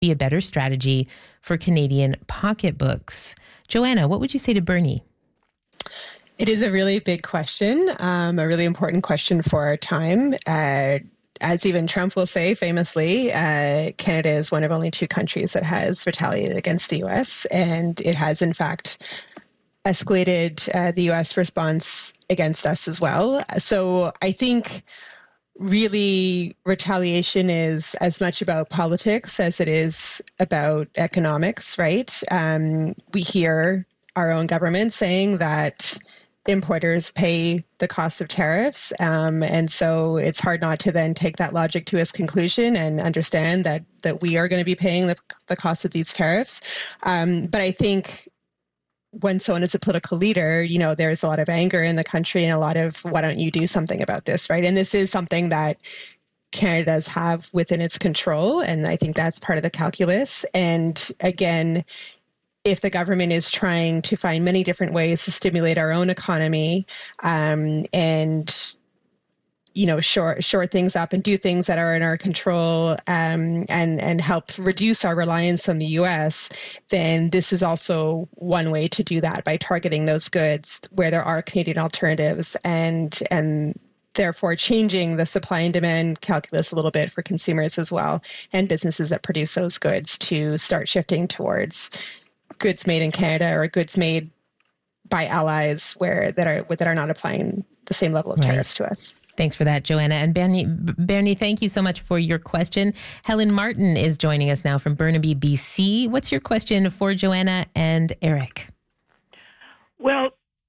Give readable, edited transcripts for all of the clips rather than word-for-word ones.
be a better strategy for Canadian pocketbooks? Joanna, what would you say to Bernie? It is a really big question, a really important question for our time. As even Trump will say famously, Canada is one of only 2 countries that has retaliated against the U.S., and it has, in fact, escalated the U.S. response against us as well. So I think really retaliation is as much about politics as it is about economics, right? We hear our own government saying that importers pay the cost of tariffs. And so it's hard not to then take that logic to its conclusion and understand that we are going to be paying the cost of these tariffs. But I think when someone is a political leader, there's a lot of anger in the country and a lot of, why don't you do something about this, right? And this is something that Canada does have within its control. And I think that's part of the calculus. And again, if the government is trying to find many different ways to stimulate our own economy and shore things up and do things that are in our control and help reduce our reliance on the U.S., then this is also one way to do that by targeting those goods where there are Canadian alternatives and therefore changing the supply and demand calculus a little bit for consumers as well and businesses that produce those goods to start shifting towards goods made in Canada or goods made by allies that are not applying the same level of tariffs to us. Thanks for that, Joanna. And Bernie, thank you so much for your question. Helen Martin is joining us now from Burnaby, BC. What's your question for Joanna and Eric? Well,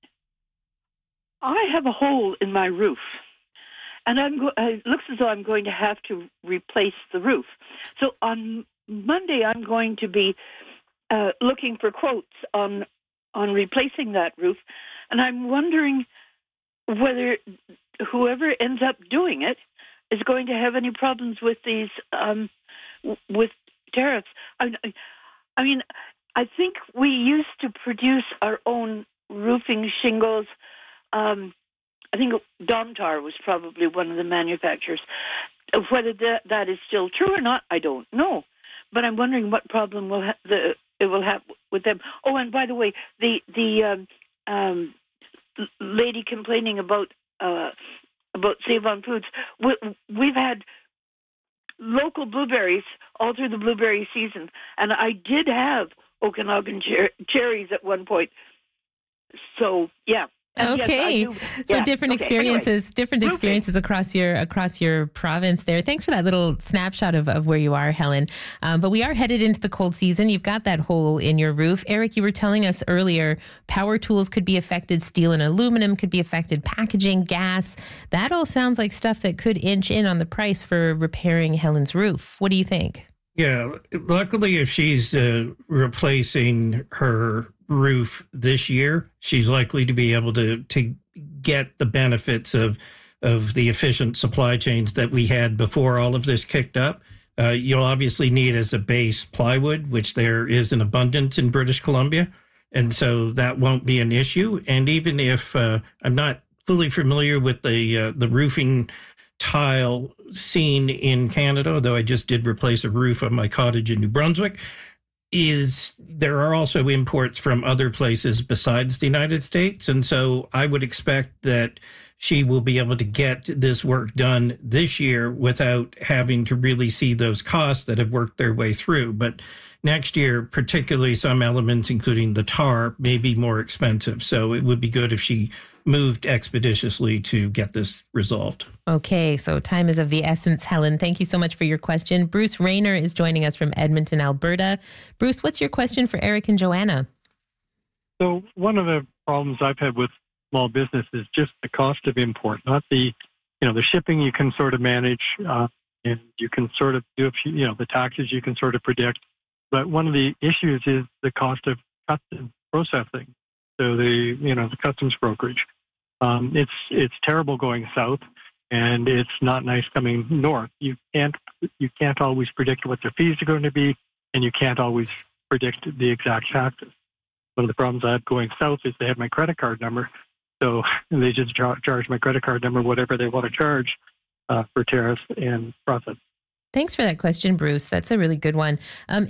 I have a hole in my roof, and it looks as though I'm going to have to replace the roof. So on Monday, I'm going to be looking for quotes on replacing that roof, and I'm wondering whether whoever ends up doing it is going to have any problems with these with tariffs. I mean, I think we used to produce our own roofing shingles. I think Domtar was probably one of the manufacturers. Whether that is still true or not, I don't know. But I'm wondering what problem it will have with them. Oh, and by the way, the lady complaining about Save On Foods, we've had local blueberries all through the blueberry season, and I did have Okanagan cherries at one point. So, yeah. And okay, yes, so different experiences across your province there. Thanks for that little snapshot of where you are, Helen. But we are headed into the cold season. You've got that hole in your roof. Eric, you were telling us earlier, power tools could be affected, steel and aluminum could be affected, packaging, gas. That all sounds like stuff that could inch in on the price for repairing Helen's roof. What do you think? Yeah, luckily, if she's replacing her roof this year, she's likely to be able to get the benefits of the efficient supply chains that we had before all of this kicked up. You'll obviously need as a base plywood, which there is an abundance in British Columbia, and so that won't be an issue. And even if I'm not fully familiar with the roofing tile scene in Canada, though I just did replace a roof on my cottage in New Brunswick, there are also imports from other places besides the United States. And so I would expect that she will be able to get this work done this year without having to really see those costs that have worked their way through. But next year, particularly some elements, including the tar, may be more expensive. So it would be good if she moved expeditiously to get this resolved. Okay, so time is of the essence, Helen. Thank you so much for your question. Bruce Rayner is joining us from Edmonton, Alberta. Bruce, what's your question for Eric and Joanna? So one of the problems I've had with small business is just the cost of import, not the shipping you can sort of manage, and you can sort of do the taxes you can sort of predict. But one of the issues is the cost of customs processing. So the customs brokerage. It's terrible going south, and it's not nice coming north. You can't always predict what the fees are going to be, and you can't always predict the exact taxes. One of the problems I have going south is they have my credit card number, so they just charge my credit card number whatever they want to charge for tariffs and profit. Thanks for that question, Bruce. That's a really good one.